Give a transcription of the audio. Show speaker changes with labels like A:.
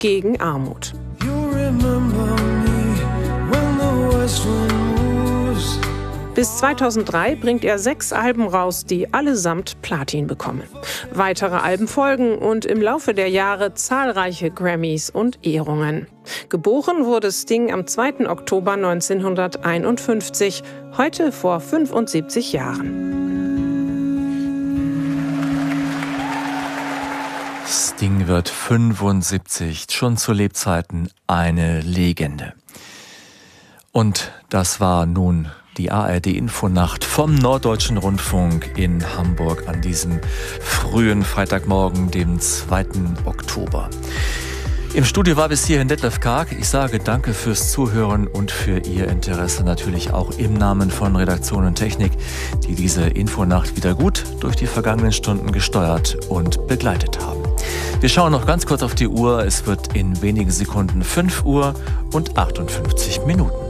A: gegen Armut. Bis 2003 bringt er 6 Alben raus, die allesamt Platin bekommen. Weitere Alben folgen und im Laufe der Jahre zahlreiche Grammys und Ehrungen. Geboren wurde Sting am 2. Oktober 1951, heute vor 75 Jahren.
B: Sting wird 75, schon zu Lebzeiten eine Legende. Und das war nun die ARD-Infonacht vom Norddeutschen Rundfunk in Hamburg an diesem frühen Freitagmorgen, dem 2. Oktober. Im Studio war bis hierhin Detlef Karg. Ich sage danke fürs Zuhören und für Ihr Interesse, natürlich auch im Namen von Redaktion und Technik, die diese Infonacht wieder gut durch die vergangenen Stunden gesteuert und begleitet haben. Wir schauen noch ganz kurz auf die Uhr. Es wird in wenigen Sekunden 5 Uhr und 58 Minuten.